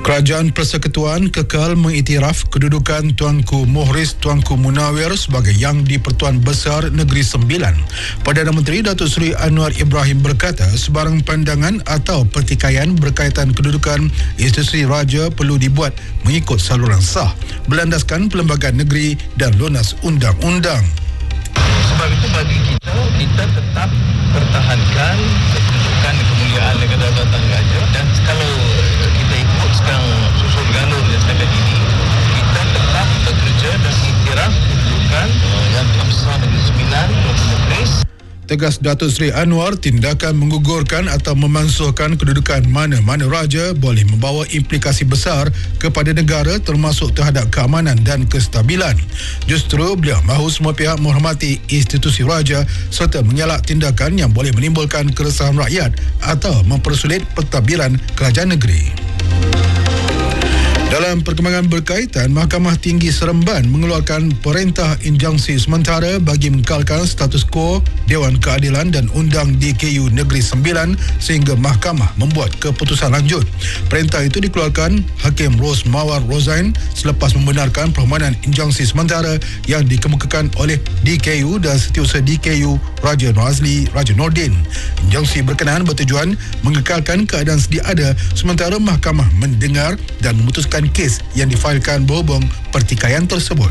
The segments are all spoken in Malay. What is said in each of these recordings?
Kerajaan Persekutuan kekal mengiktiraf kedudukan Tuanku Muhriz Tuanku Munawir sebagai Yang di-Pertuan Besar Negeri Sembilan. Perdana Menteri Datuk Seri Anwar Ibrahim berkata sebarang pandangan atau pertikaian berkaitan kedudukan institusi raja perlu dibuat mengikut saluran sah, berlandaskan Perlembagaan Negeri dan lunas undang-undang. Sebab itu bagi kita tetap pertahankan kedudukan dan kemuliaan kedaulatan raja, dan kalau kita ikut sekarang susul galur yang setakat ini, kita tetap bekerja dan iktiraf kedudukan yang terbesar Negeri Sembilan Tuanku Muhriz. Tegas Datuk Seri Anwar, tindakan menggugurkan atau memansuhkan kedudukan mana-mana raja boleh membawa implikasi besar kepada negara termasuk terhadap keamanan dan kestabilan. Justru beliau mahu semua pihak menghormati institusi raja serta mengelak tindakan yang boleh menimbulkan keresahan rakyat atau mempersulit pentadbiran kerajaan negeri. Dalam perkembangan berkaitan, Mahkamah Tinggi Seremban mengeluarkan perintah injunksi sementara bagi mengekalkan status quo Dewan Keadilan dan Undang DKU Negeri Sembilan sehingga Mahkamah membuat keputusan lanjut. Perintah itu dikeluarkan Hakim Ros Mawar Rozain selepas membenarkan permohonan injunksi sementara yang dikemukakan oleh DKU dan Setiausaha DKU Raja Noazli Raja Nordin. Injunksi berkenaan bertujuan mengekalkan keadaan sedia ada sementara Mahkamah mendengar dan memutuskan kes yang difailkan berhubung pertikaian tersebut.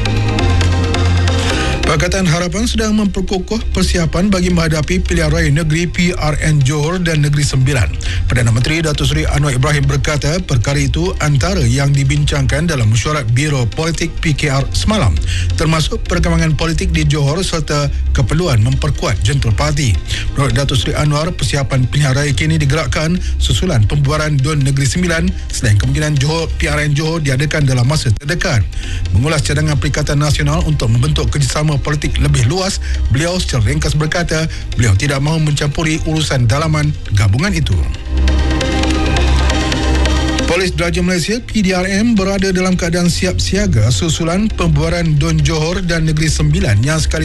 Pakatan Harapan sedang memperkokoh persiapan bagi menghadapi pilihan raya negeri PRN Johor dan Negeri Sembilan. Perdana Menteri Datuk Seri Anwar Ibrahim berkata perkara itu antara yang dibincangkan dalam mesyuarat Biro Politik PKR semalam, termasuk perkembangan politik di Johor serta keperluan memperkuat jentera parti. Menurut Datuk Seri Anwar, persiapan pilihan raya kini digerakkan susulan pembubaran DUN Negeri Sembilan selain kemungkinan PRN Johor diadakan dalam masa terdekat. Mengulas cadangan Perikatan Nasional untuk membentuk kerjasama politik lebih luas, beliau secara ringkas berkata beliau tidak mahu mencampuri urusan dalaman gabungan itu. Polis Diraja Malaysia PDRM berada dalam keadaan siap siaga susulan pembubaran DUN Johor dan Negeri Sembilan yang sekali